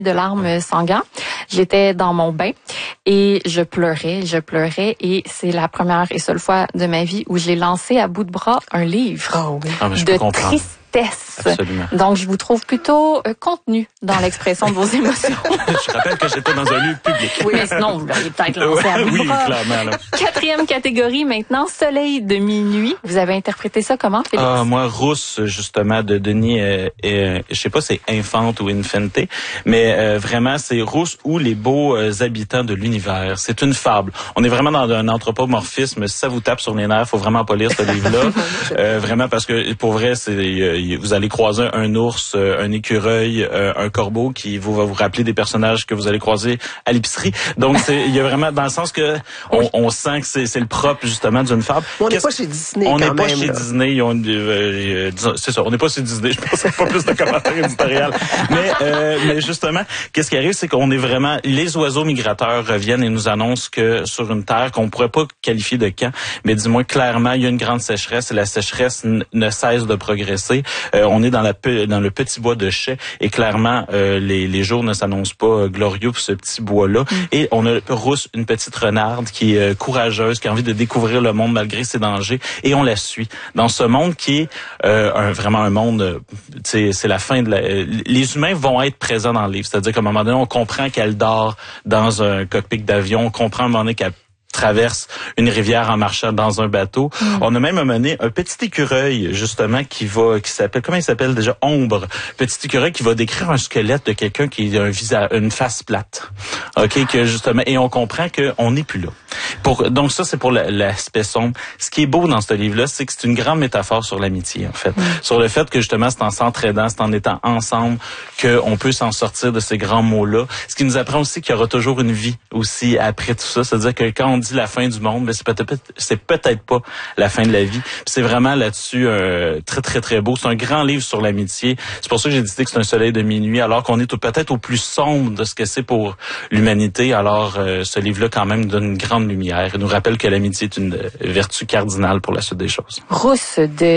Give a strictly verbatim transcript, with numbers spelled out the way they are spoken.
de larmes sanguin. J'étais dans mon bain et je pleurais, je pleurais et c'est la première et seule fois de ma vie où j'ai lancé à bout de bras un livre oh, oui. ah, mais je de peux comprendre. tristesse. Absolument. Donc, je vous trouve plutôt euh, contenu dans l'expression de vos émotions. Je rappelle que j'étais dans un lieu public. Oui, mais sinon, vous l'auriez peut-être lancé à bout de Oui, bras. clairement. Là. Quatrième catégorie maintenant, Soleil de minuit. Vous avez interprété ça comment, Félix? Ah, moi, Rousse, justement, de Denis, euh, euh, je sais pas c'est Infante ou Infante, mais euh, vraiment, c'est Rousse ou les beaux euh, habitants de l'univers. C'est une fable. On est vraiment dans un anthropomorphisme. Si ça vous tape sur les nerfs, faut vraiment pas lire ce livre-là. euh, vraiment, parce que pour vrai, c'est euh, vous allez croiser un ours, euh, un écureuil, euh, un corbeau qui vous va vous rappeler des personnages que vous allez croiser à l'épicerie. Donc, c'est il y a vraiment dans le sens que on, on sent que c'est, c'est le propre justement d'une fable. On n'est pas chez Disney. On n'est pas même, chez là. Disney. Ils ont, euh, euh, disons, c'est ça. On n'est pas chez Disney. Je pense pas plus de commentaires éditoriaux. Mais, euh, mais justement, qu'est-ce qui arrive, c'est qu'on est vraiment les oiseaux migrateurs reviennent et nous annoncent que sur une terre qu'on pourrait pas qualifier de camp, mais dis-moi clairement, il y a une grande sécheresse et la sécheresse n- ne cesse de progresser. Euh, on est dans la pe- dans le petit bois de chais et clairement euh, les les jours ne s'annoncent pas euh, glorieux pour ce petit bois-là. Mm. Et on a Rousse, une petite renarde qui est euh, courageuse, qui a envie de découvrir le monde malgré ses dangers, et on la suit dans ce monde qui est euh, un, vraiment un monde. Euh, c'est c'est la fin de la. Euh, les humains vont être présents dans le livre, c'est-à-dire qu'à un moment donné, on comprend qu'elle dort dans un cockpit d'avion, on comprend à un moment donné qu'elle traverse une rivière en marchant dans un bateau. Mm. On a même amené un petit écureuil, justement, qui va, qui s'appelle, comment il s'appelle déjà? Ombre. Petit écureuil qui va décrire un squelette de quelqu'un qui a un visage, une face plate. OK, que justement, et on comprend qu'on n'est plus là. Pour, donc ça, c'est pour la, l'aspect sombre. Ce qui est beau dans ce livre-là, c'est que c'est une grande métaphore sur l'amitié, en fait. Mm. Sur le fait que, justement, c'est en s'entraidant, c'est en étant ensemble qu'on peut s'en sortir de ces grands mots-là. Ce qui nous apprend aussi qu'il y aura toujours une vie aussi après tout ça. C'est-à-dire que quand on dit la fin du monde, mais c'est peut-être c'est peut-être pas la fin de la vie. Puis c'est vraiment là-dessus euh, très très très beau. C'est un grand livre sur l'amitié. C'est pour ça que j'ai décidé que c'est un soleil de minuit, alors qu'on est au, peut-être au plus sombre de ce que c'est pour l'humanité. Alors euh, ce livre-là quand même donne une grande lumière et nous rappelle que l'amitié est une vertu cardinale pour la suite des choses. Rousse de